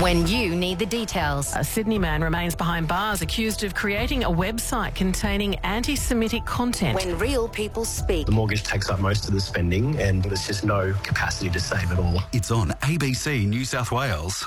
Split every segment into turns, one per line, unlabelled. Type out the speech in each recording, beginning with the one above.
when you need the details.
A Sydney man remains behind bars accused of creating a website containing anti-Semitic content.
When real people speak.
The mortgage takes up most of the spending and there's just no capacity to save it all.
It's on ABC New South Wales.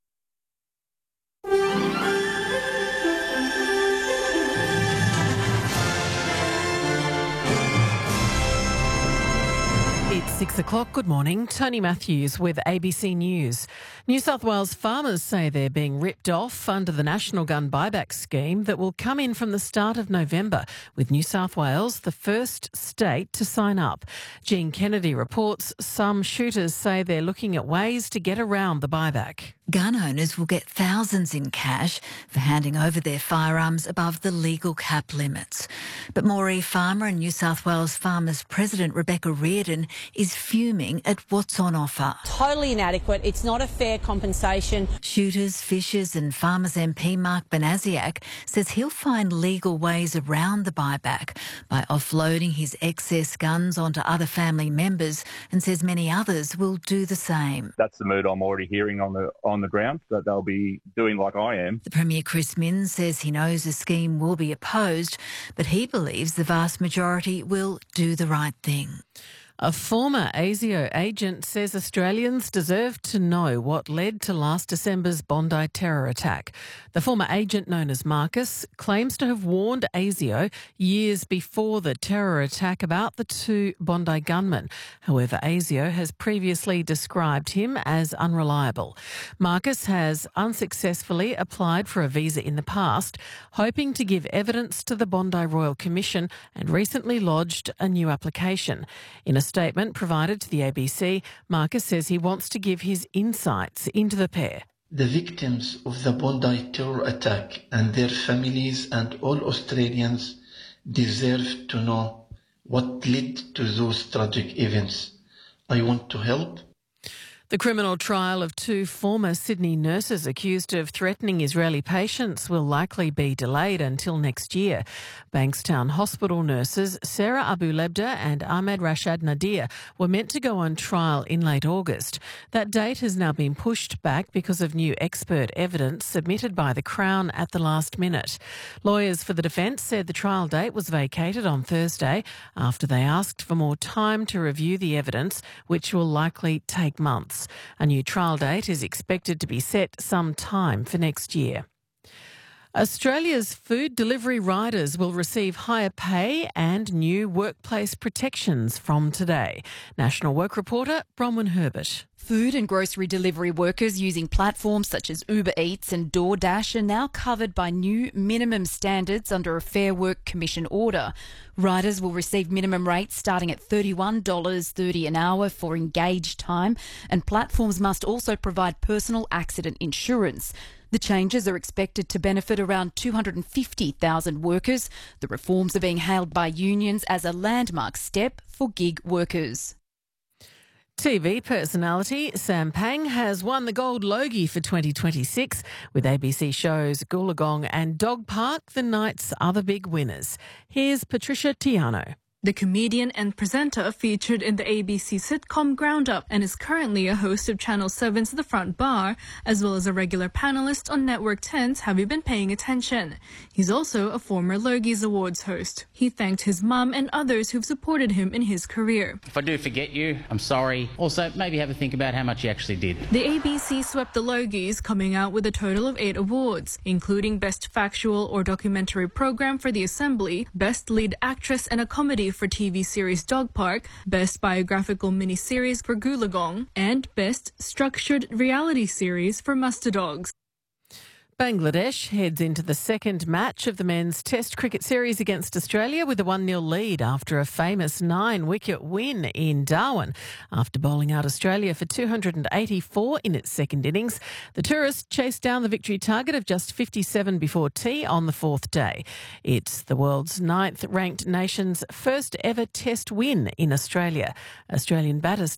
It's 6 o'clock. Good morning. Tony Matthews with ABC News. New South Wales farmers say they're being ripped off under the National Gun Buyback Scheme that will come in from the start of November, with New South Wales the first state to sign up. Jean Kennedy reports some shooters say they're looking at ways to get around the buyback.
Gun owners will get thousands in cash for handing over their firearms above the legal cap limits. But Moree Farmer and New South Wales Farmers President Rebecca Reardon is fuming at what's on offer.
Totally inadequate. It's not a fair compensation.
Shooters, fishers and Farmers MP Mark Banasiak says he'll find legal ways around the buyback by offloading his excess guns onto other family members, and says many others will do the same.
That's the mood I'm already hearing on the ground, that they'll be doing like I am.
The Premier Chris Minns says he knows the scheme will be opposed, but he believes the vast majority will do the right thing.
A former ASIO agent says Australians deserve to know what led to last December's Bondi terror attack. The former agent, known as Marcus, claims to have warned ASIO years before the terror attack about the two Bondi gunmen. However, ASIO has previously described him as unreliable. Marcus has unsuccessfully applied for a visa in the past, hoping to give evidence to the Bondi Royal Commission, and recently lodged a new application. In a statement provided to the ABC, Marcus says he wants to give his insights into the pair.
The victims of the Bondi terror attack and their families and all Australians deserve to know what led to those tragic events. I want to help.
The criminal trial of two former Sydney nurses accused of threatening Israeli patients will likely be delayed until next year. Bankstown Hospital nurses Sarah Abu Lebda and Ahmed Rashad Nadir were meant to go on trial in late August. That date has now been pushed back because of new expert evidence submitted by the Crown at the last minute. Lawyers for the defence said the trial date was vacated on Thursday after they asked for more time to review the evidence, which will likely take months. A new trial date is expected to be set some time for next year. Australia's food delivery riders will receive higher pay and new workplace protections from today. National Work reporter Bronwyn Herbert.
Food and grocery delivery workers using platforms such as Uber Eats and DoorDash are now covered by new minimum standards under a Fair Work Commission order. Riders will receive minimum rates starting at $31.30 an hour for engaged time, and platforms must also provide personal accident insurance. The changes are expected to benefit around 250,000 workers. The reforms are being hailed by unions as a landmark step for gig workers.
TV personality Sam Pang has won the Gold Logie for 2026, with ABC shows Goolagong and Dog Park the night's other big winners. Here's Patricia Tiano.
The comedian and presenter featured in the ABC sitcom Ground Up and is currently a host of Channel 7's The Front Bar, as well as a regular panelist on Network 10's Have You Been Paying Attention? He's also a former Logies Awards host. He thanked his mum and others who've supported him in his career.
If I do forget you, I'm sorry. Also, maybe have a think about how much you actually did.
The ABC swept the Logies, coming out with a total of 8 awards, including Best Factual or Documentary Program for The Assembly, Best Lead Actress in a Comedy for TV series Dog Park, Best Biographical Miniseries for Goolagong, and Best Structured Reality Series for Muster Dogs.
Bangladesh heads into the second match of the men's Test cricket series against Australia with a 1-0 lead after a famous 9-wicket win in Darwin. After bowling out Australia for 284 in its second innings, the tourists chased down the victory target of just 57 before tea on the fourth day. It's the world's 9th-ranked nation's first ever Test win in Australia. Australian batters